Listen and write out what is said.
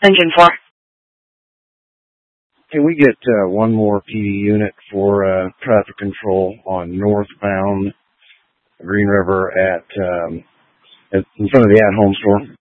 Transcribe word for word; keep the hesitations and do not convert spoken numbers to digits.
Engine four. Can we get uh, one more P D unit for uh, traffic control on northbound Green River at, um, at in front of the At Home store?